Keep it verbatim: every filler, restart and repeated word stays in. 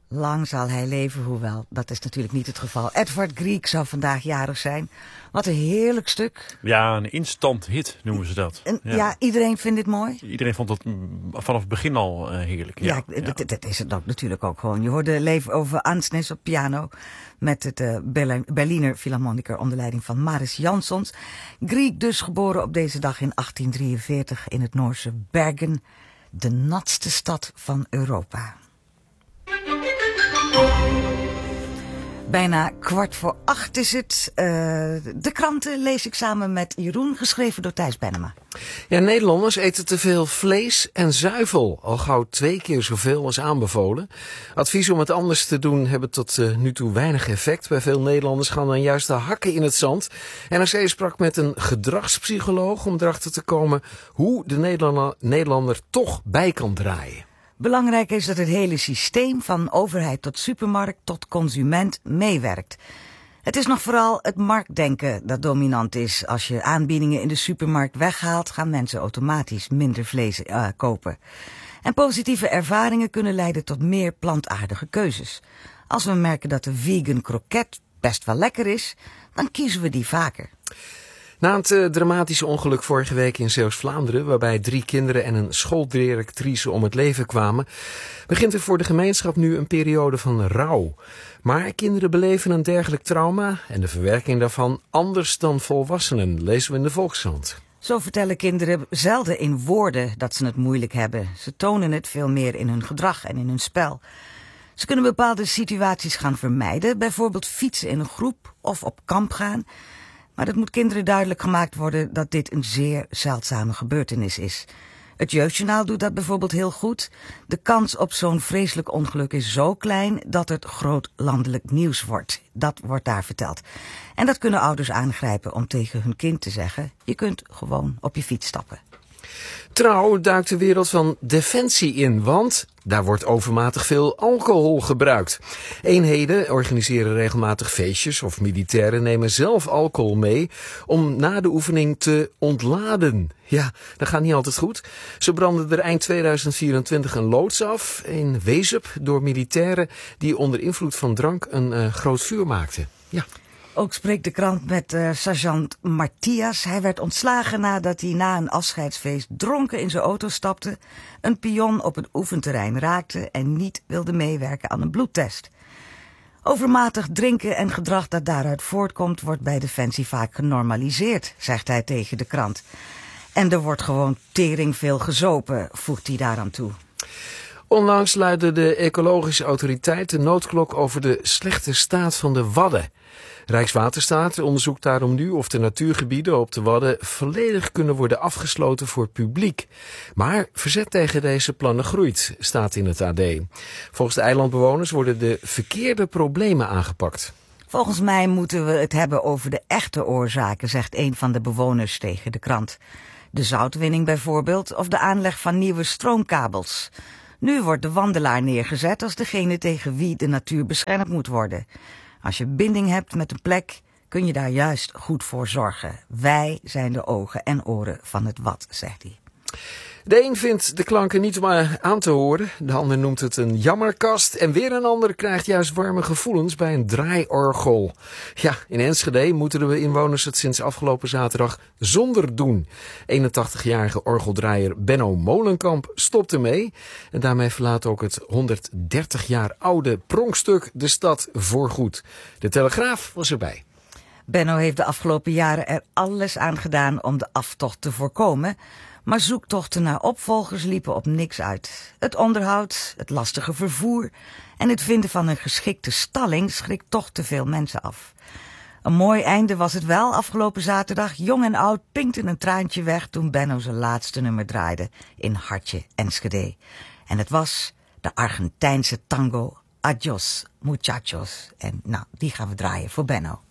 Lang zal hij leven, hoewel dat is natuurlijk niet het geval. Edvard Grieg zou vandaag jarig zijn. Wat een heerlijk stuk. Ja, een instant hit noemen ze dat. En, ja. Ja. ja, iedereen vindt dit mooi. Iedereen vond het vanaf het begin al uh, heerlijk. Ja, ja, ja. Dat, dat is het ook natuurlijk ook gewoon. Je hoorde Leven over Ansnes op piano met het uh, Berliner Philharmoniker onder leiding van Maris Jansons. Grieg dus geboren op deze dag in achttien drieënveertig in het Noorse Bergen, de natste stad van Europa. Bijna kwart voor acht is het. Uh, de kranten lees ik samen met Jeroen, geschreven door Thijs Bennema. Ja, Nederlanders eten te veel vlees en zuivel. Al gauw twee keer zoveel als aanbevolen. Advies om het anders te doen hebben tot uh, nu toe weinig effect. Bij veel Nederlanders gaan dan juist de hakken in het zand. N R C sprak met een gedragspsycholoog om erachter te komen hoe de Nederlander, Nederlander toch bij kan draaien. Belangrijk is dat het hele systeem van overheid tot supermarkt tot consument meewerkt. Het is nog vooral het marktdenken dat dominant is. Als je aanbiedingen in de supermarkt weghaalt, gaan mensen automatisch minder vlees uh, kopen. En positieve ervaringen kunnen leiden tot meer plantaardige keuzes. Als we merken dat de vegan kroket best wel lekker is, dan kiezen we die vaker. Na het uh, dramatische ongeluk vorige week in Zeeuws-Vlaanderen, waarbij drie kinderen en een schooldirectrice om het leven kwamen, begint er voor de gemeenschap nu een periode van rouw. Maar kinderen beleven een dergelijk trauma en de verwerking daarvan anders dan volwassenen, lezen we in de Volkskrant. Zo vertellen kinderen zelden in woorden dat ze het moeilijk hebben. Ze tonen het veel meer in hun gedrag en in hun spel. Ze kunnen bepaalde situaties gaan vermijden, bijvoorbeeld fietsen in een groep of op kamp gaan. Maar het moet kinderen duidelijk gemaakt worden dat dit een zeer zeldzame gebeurtenis is. Het Jeugdjournaal doet dat bijvoorbeeld heel goed. De kans op zo'n vreselijk ongeluk is zo klein dat het groot landelijk nieuws wordt. Dat wordt daar verteld. En dat kunnen ouders aangrijpen om tegen hun kind te zeggen: je kunt gewoon op je fiets stappen. Trouw duikt de wereld van defensie in, want daar wordt overmatig veel alcohol gebruikt. Eenheden organiseren regelmatig feestjes of militairen nemen zelf alcohol mee om na de oefening te ontladen. Ja, dat gaat niet altijd goed. Zo brandde er eind tweeduizend vierentwintig een loods af in Wezep door militairen die onder invloed van drank een uh, groot vuur maakten. Ja. Ook spreekt de krant met uh, sergeant Matthias. Hij werd ontslagen nadat hij na een afscheidsfeest dronken in zijn auto stapte, een pion op het oefenterrein raakte en niet wilde meewerken aan een bloedtest. Overmatig drinken en gedrag dat daaruit voortkomt wordt bij Defensie vaak genormaliseerd, zegt hij tegen de krant. En er wordt gewoon tering veel gezopen, voegt hij daaraan toe. Onlangs luidde de ecologische autoriteit de noodklok over de slechte staat van de Wadden. Rijkswaterstaat onderzoekt daarom nu of de natuurgebieden op de Wadden volledig kunnen worden afgesloten voor publiek. Maar verzet tegen deze plannen groeit, staat in het A D. Volgens de eilandbewoners worden de verkeerde problemen aangepakt. Volgens mij moeten we het hebben over de echte oorzaken, zegt een van de bewoners tegen de krant. De zoutwinning bijvoorbeeld, of de aanleg van nieuwe stroomkabels. Nu wordt de wandelaar neergezet als degene tegen wie de natuur beschermd moet worden. Als je binding hebt met een plek, kun je daar juist goed voor zorgen. Wij zijn de ogen en oren van het Wad, zegt hij. De een vindt de klanken niet om aan te horen, de ander noemt het een jammerkast en weer een ander krijgt juist warme gevoelens bij een draaiorgel. Ja, in Enschede moeten de inwoners het sinds afgelopen zaterdag zonder doen. eenentachtigjarige orgeldraaier Benno Molenkamp stopte mee en daarmee verlaat ook het honderddertig jaar oude pronkstuk de stad voorgoed. De Telegraaf was erbij. Benno heeft de afgelopen jaren er alles aan gedaan om de aftocht te voorkomen, maar zoektochten naar opvolgers liepen op niks uit. Het onderhoud, het lastige vervoer en het vinden van een geschikte stalling schrikt toch te veel mensen af. Een mooi einde was het wel afgelopen zaterdag. Jong en oud pinkten een traantje weg toen Benno zijn laatste nummer draaide in Hartje Enschede. En het was de Argentijnse tango Adios Muchachos. En nou, die gaan we draaien voor Benno.